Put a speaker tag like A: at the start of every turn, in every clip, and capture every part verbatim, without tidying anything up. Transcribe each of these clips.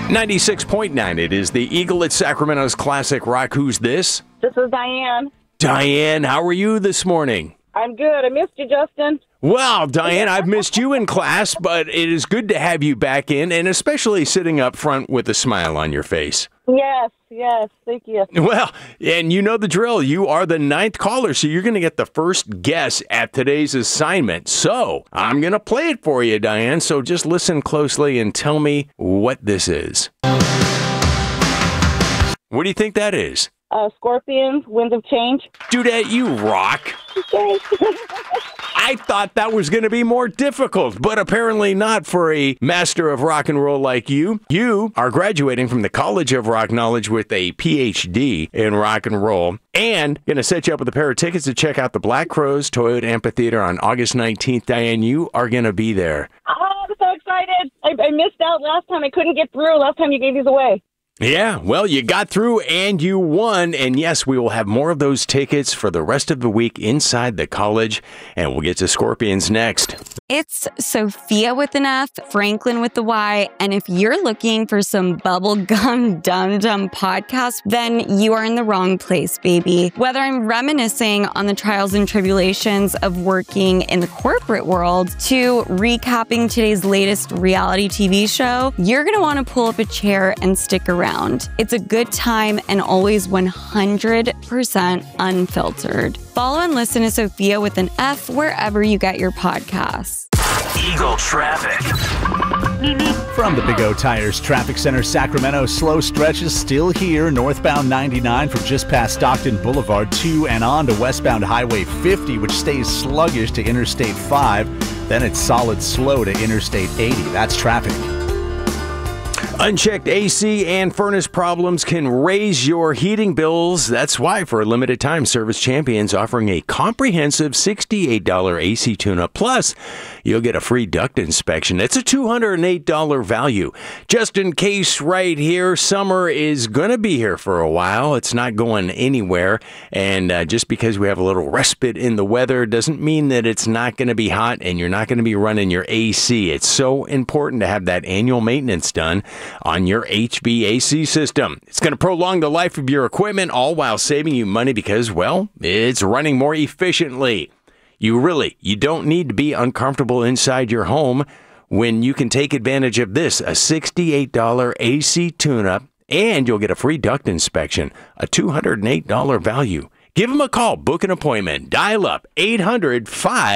A: ninety-six point nine, it is the Eagle at Sacramento's Classic Rock. Who's this?
B: This is Diane.
A: Diane, how are you this morning?
B: I'm good. I missed you, Justin.
A: Well, Diane, I've missed you in class, but it is good to have you back in, and especially sitting up front with a smile on your face.
B: Yes, yes. Thank you.
A: Well, and you know the drill. You are the ninth caller, so you're going to get the first guess at today's assignment. So I'm going to play it for you, Diane, so just listen closely and tell me what this is. What do you think that is?
B: Uh, Scorpions, Winds of Change.
A: Dudette, you rock.
B: Okay.
A: I thought that was going to be more difficult, but apparently not for a master of rock and roll like you. You are graduating from the College of Rock Knowledge with a P H D in rock and roll, and going to set you up with a pair of tickets to check out the Black Crowes Toyota Amphitheater on August nineteenth. Diane, you are going to be there.
B: Oh, I'm so excited. I, I missed out last time. I couldn't get through last time you gave these away.
A: Yeah, well, you got through and you won. And yes, we will have more of those tickets for the rest of the week inside the college. And we'll get to Scorpions next.
C: It's Sophia with an F, Franklin with the Y. And if you're looking for some bubblegum dum-dum podcast, then you are in the wrong place, baby. Whether I'm reminiscing on the trials and tribulations of working in the corporate world to recapping today's latest reality T V show, you're going to want to pull up a chair and stick around. It's a good time and always one hundred percent unfiltered. Follow and listen to Sophia with an F wherever you get your podcasts.
D: Eagle Traffic.
E: From the Big O Tires Traffic Center, Sacramento, slow stretches still here. Northbound ninety-nine from just past Stockton Boulevard to and on to westbound Highway fifty, which stays sluggish to Interstate five. Then it's solid slow to Interstate eighty. That's traffic.
A: Unchecked A C and furnace problems can raise your heating bills. That's why, for a limited time, Service Champion's offering a comprehensive sixty-eight dollars A C tune-up. Plus, you'll get a free duct inspection. That's a two hundred eight dollars value. Just in case right here, summer is going to be here for a while. It's not going anywhere. And uh, just because we have a little respite in the weather doesn't mean that it's not going to be hot and you're not going to be running your A C. It's so important to have that annual maintenance done on your H V A C system. It's going to prolong the life of your equipment, all while saving you money because, well, it's running more efficiently. You really, you don't need to be uncomfortable inside your home when you can take advantage of this, a sixty-eight dollars A C tune-up, and you'll get a free duct inspection, a two hundred eight dollars value. Give them a call, book an appointment, dial up eight hundred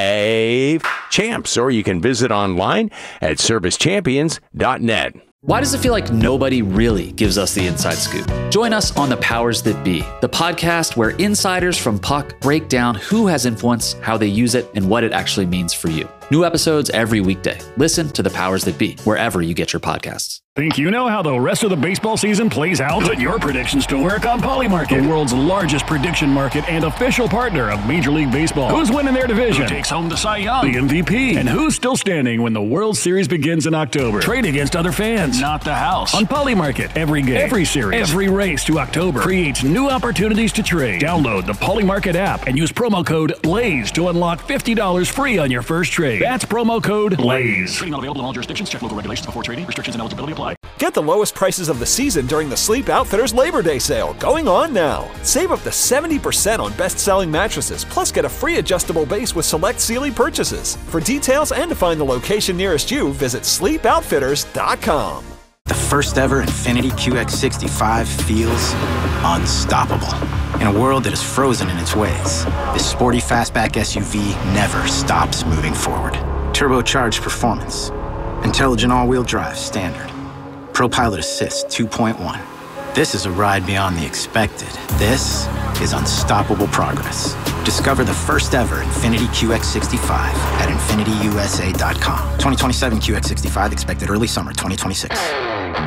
A: five champs, or you can visit online at service champions dot net.
F: Why does it feel like nobody really gives us the inside scoop? Join us on The Powers That Be, the podcast where insiders from Puck break down who has influence, how they use it, and what it actually means for you. New episodes every weekday. Listen to The Powers That Be, wherever you get your podcasts.
G: Think you know how the rest of the baseball season plays out? Put your predictions to work on Polymarket, the world's largest prediction market and official partner of Major League Baseball. Who's winning their division? Who takes home the Cy Young, the M V P? And who's still standing when the World Series begins in October? Trade against other fans, not the house. On Polymarket, every game, every series, every race to October creates new opportunities to trade. Download the Polymarket app and use promo code BLAZE to unlock fifty dollars free on your first trade. That's promo code BLAZE. Trading not available in all jurisdictions. Check local regulations before trading. Restrictions and eligibility apply.
H: Get the lowest prices of the season during the Sleep Outfitters Labor Day sale, going on now. Save up to seventy percent on best-selling mattresses, plus get a free adjustable base with select Sealy purchases. For details and to find the location nearest you, visit sleep outfitters dot com.
I: The first ever Infiniti Q X sixty-five feels unstoppable. In a world that is frozen in its ways, this sporty fastback S U V never stops moving forward. Turbocharged performance, intelligent all-wheel drive standard, ProPilot Assist two point one. This is a ride beyond the expected. This is unstoppable progress. Discover the first ever Infiniti Q X sixty-five at infinity u s a dot com. twenty twenty-seven Q X sixty-five expected early summer twenty twenty-six.